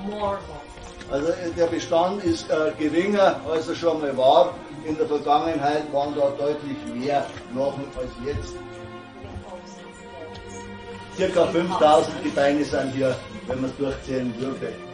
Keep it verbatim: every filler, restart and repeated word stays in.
more horses. Also der Bestand ist äh, geringer, als er schon mal war. In der Vergangenheit waren da deutlich mehr Knochen als jetzt. Circa fünftausend Gebeine sind hier, wenn man es durchzählen würde.